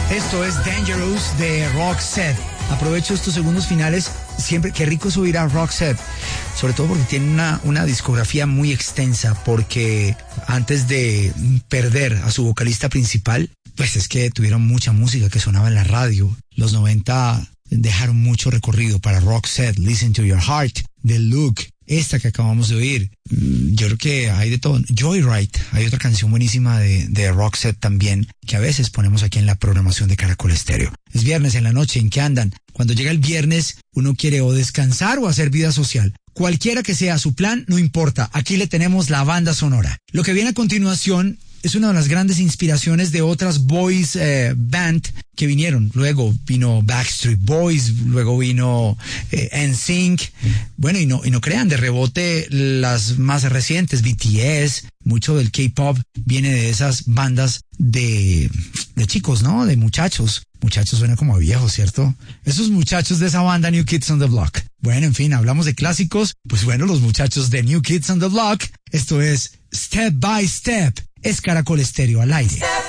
Esto es Dangerous de Roxette. Aprovecho estos segundos finales. Siempre, qué rico subir a Roxette. Sobre todo porque tiene una discografía muy extensa. Porque antes de perder a su vocalista principal, pues es que tuvieron mucha música que sonaba en la radio. Los 90 dejaron mucho recorrido para Roxette. Listen to Your Heart, The Look, esta que acabamos de oír. Yo creo que hay de todo. Joyride, hay otra canción buenísima de Roxette también, que a veces ponemos aquí en la programación de Caracol Estéreo. Es viernes en la noche, ¿en qué andan? Cuando llega el viernes, uno quiere o descansar o hacer vida social. Cualquiera que sea su plan, no importa. Aquí le tenemos la banda sonora. Lo que viene a continuación es una de las grandes inspiraciones de otras boys band que vinieron. Luego vino Backstreet Boys, luego vino NSYNC. Bueno, y no crean, de rebote las más recientes, BTS, mucho del K-pop viene de esas bandas de chicos, ¿no? De muchachos. Muchachos suena como a viejos, ¿cierto? Esos muchachos de esa banda New Kids on the Block. Bueno, en fin, hablamos de clásicos. Pues bueno, los muchachos de New Kids on the Block. Esto es Step by Step. Es Caracol Estéreo al aire.